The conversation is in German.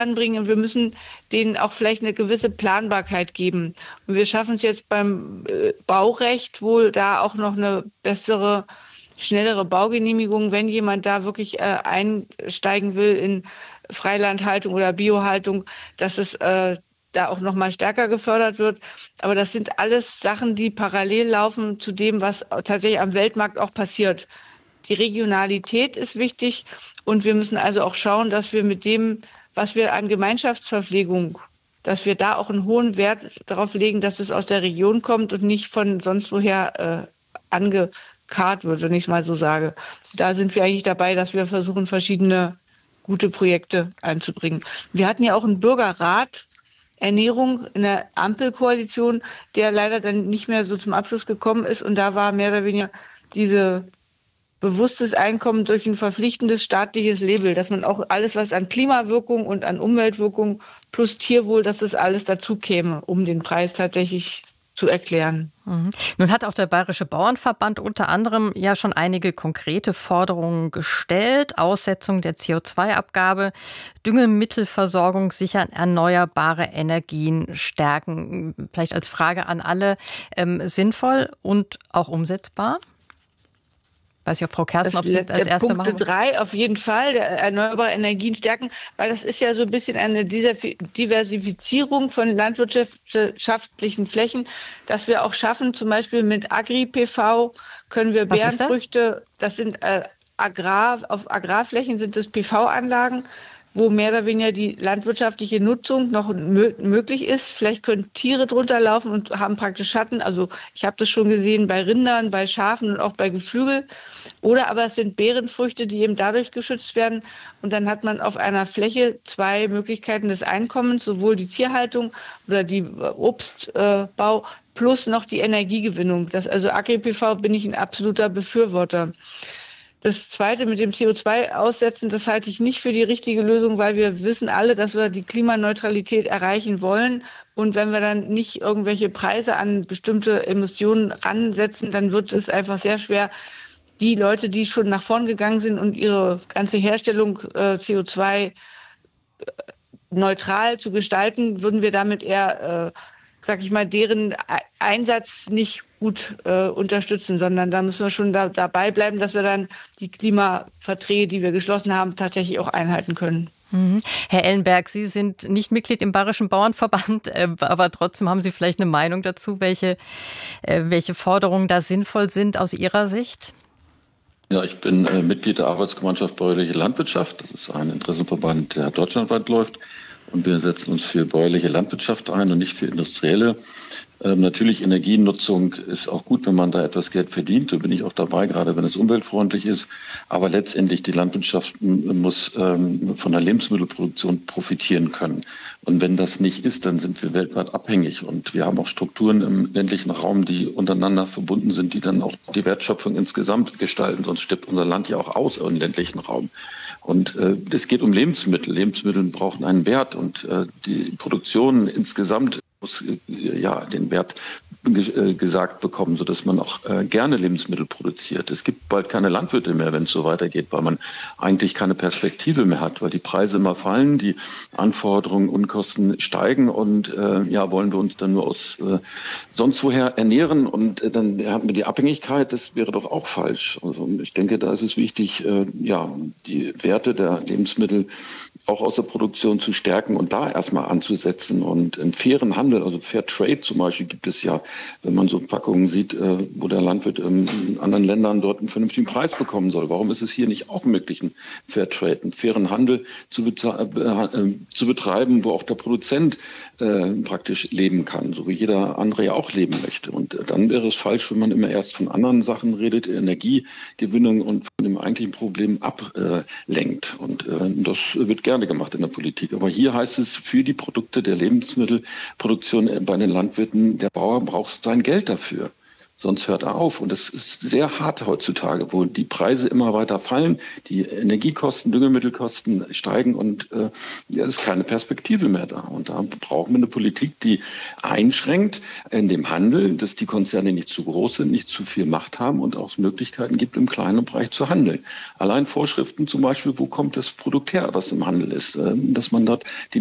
anbringen und wir müssen denen auch vielleicht eine gewisse Planbarkeit geben. Und wir schaffen es jetzt beim Baurecht wohl da auch noch eine bessere, schnellere Baugenehmigung, wenn jemand da wirklich einsteigen will in Freilandhaltung oder Biohaltung, dass es da auch noch mal stärker gefördert wird. Aber das sind alles Sachen, die parallel laufen zu dem, was tatsächlich am Weltmarkt auch passiert. Die Regionalität ist wichtig und wir müssen also auch schauen, dass wir mit dem, was wir an Gemeinschaftsverpflegung, dass wir da auch einen hohen Wert darauf legen, dass es aus der Region kommt und nicht von sonst woher angekarrt wird, wenn ich es mal so sage. Da sind wir eigentlich dabei, dass wir versuchen, verschiedene gute Projekte einzubringen. Wir hatten ja auch einen Bürgerrat Ernährung in der Ampelkoalition, der leider dann nicht mehr so zum Abschluss gekommen ist. Und da war mehr oder weniger diese bewusstes Einkommen durch ein verpflichtendes staatliches Label, dass man auch alles, was an Klimawirkung und an Umweltwirkung plus Tierwohl, dass das alles dazu käme, um den Preis tatsächlich zu erklären. Nun hat auch der Bayerische Bauernverband unter anderem ja schon einige konkrete Forderungen gestellt. Aussetzung der CO2-Abgabe, Düngemittelversorgung sichern, erneuerbare Energien stärken. Vielleicht als Frage an alle, sinnvoll und auch umsetzbar? Weiß ich, ob Frau Kersten, ob Sie als Erste machen. Punkt 3 auf jeden Fall, der erneuerbare Energien stärken, weil das ist ja so ein bisschen eine Diversifizierung von landwirtschaftlichen Flächen, dass wir auch schaffen, zum Beispiel mit Agri-PV können wir Beerenfrüchte, das sind auf Agrarflächen sind das PV-Anlagen, wo mehr oder weniger die landwirtschaftliche Nutzung noch möglich ist. Vielleicht können Tiere drunter laufen und haben praktisch Schatten. Also ich habe das schon gesehen bei Rindern, bei Schafen und auch bei Geflügel. Oder aber es sind Beerenfrüchte, die eben dadurch geschützt werden. Und dann hat man auf einer Fläche 2 Möglichkeiten des Einkommens, sowohl die Tierhaltung oder die Obstbau plus noch die Energiegewinnung. Also Agri-PV bin ich ein absoluter Befürworter. Das Zweite mit dem CO2-Aussetzen, das halte ich nicht für die richtige Lösung, weil wir wissen alle, dass wir die Klimaneutralität erreichen wollen. Und wenn wir dann nicht irgendwelche Preise an bestimmte Emissionen ransetzen, dann wird es einfach sehr schwer, die Leute, die schon nach vorn gegangen sind und ihre ganze Herstellung CO2-neutral zu gestalten, würden wir damit eher, deren Einsatz nicht gut unterstützen, sondern da müssen wir schon dabei bleiben, dass wir dann die Klimaverträge, die wir geschlossen haben, tatsächlich auch einhalten können. Herr Ellenberg, Sie sind nicht Mitglied im Bayerischen Bauernverband, aber trotzdem haben Sie vielleicht eine Meinung dazu, welche Forderungen da sinnvoll sind aus Ihrer Sicht? Ja, ich bin Mitglied der Arbeitsgemeinschaft Bäuerliche Landwirtschaft. Das ist ein Interessenverband, der deutschlandweit läuft. Und wir setzen uns für bäuerliche Landwirtschaft ein und nicht für industrielle. Natürlich, Energienutzung ist auch gut, wenn man da etwas Geld verdient. Da bin ich auch dabei, gerade wenn es umweltfreundlich ist. Aber letztendlich, die Landwirtschaft muss von der Lebensmittelproduktion profitieren können. Und wenn das nicht ist, dann sind wir weltweit abhängig. Und wir haben auch Strukturen im ländlichen Raum, die untereinander verbunden sind, die dann auch die Wertschöpfung insgesamt gestalten. Sonst stirbt unser Land ja auch aus im ländlichen Raum. Und es geht um Lebensmittel. Lebensmittel brauchen einen Wert und die Produktion insgesamt muss den Wert gesagt bekommen, sodass man auch gerne Lebensmittel produziert. Es gibt bald keine Landwirte mehr, wenn es so weitergeht, weil man eigentlich keine Perspektive mehr hat, weil die Preise immer fallen, die Anforderungen, Unkosten steigen und wollen wir uns dann nur aus sonst woher ernähren und dann haben wir die Abhängigkeit, das wäre doch auch falsch. Also ich denke, da ist es wichtig, die Werte der Lebensmittel auch aus der Produktion zu stärken und da erstmal anzusetzen und einen fairen Handel, also Fair Trade zum Beispiel gibt es ja, wenn man so Packungen sieht, wo der Landwirt in anderen Ländern dort einen vernünftigen Preis bekommen soll. Warum ist es hier nicht auch möglich, einen Fair Trade, einen fairen Handel zu betreiben, wo auch der Produzent praktisch leben kann, so wie jeder andere ja auch leben möchte. Und dann wäre es falsch, wenn man immer erst von anderen Sachen redet, Energiegewinnung und von dem eigentlichen Problem ablenkt. Und das wird gerne gemacht in der Politik. Aber hier heißt es, für die Produkte der Lebensmittelproduktion bei den Landwirten, der Bauer braucht sein Geld dafür. sonst hört er auf. Und das ist sehr hart heutzutage, wo die Preise immer weiter fallen, die Energiekosten, Düngemittelkosten steigen und es ist keine Perspektive mehr da. Und da brauchen wir eine Politik, die einschränkt in dem Handel, dass die Konzerne nicht zu groß sind, nicht zu viel Macht haben und auch Möglichkeiten gibt, im kleinen Bereich zu handeln. Allein Vorschriften zum Beispiel, wo kommt das Produkt her, was im Handel ist, dass man dort die